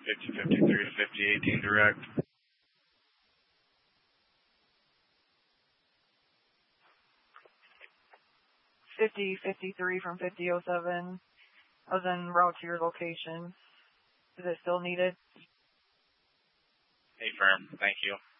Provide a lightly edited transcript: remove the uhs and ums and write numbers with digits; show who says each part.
Speaker 1: 5053 to 5018 direct.
Speaker 2: 5053 from 5007. I was en route to your location. Is it still needed?
Speaker 1: Hey, firm. Thank you.